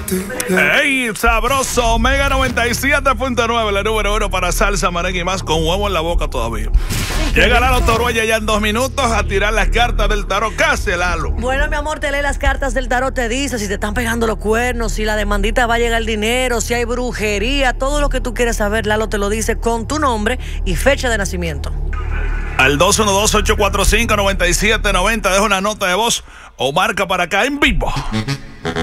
¡Ey, sabroso! Mega 97.9, la número 1 para salsa, merengue y más, con huevo en la boca todavía. Llega Lalo Toruella ya en 2 minutos a tirar las cartas del tarot. ¿Qué hace, Lalo? Bueno, mi amor, te lee las cartas del tarot, te dice si te están pegando los cuernos, si la demandita va a llegar el dinero, si hay brujería, todo lo que tú quieres saber, Lalo te lo dice con tu nombre y fecha de nacimiento. Al 212-845-9790, deja una nota de voz o marca para acá en vivo.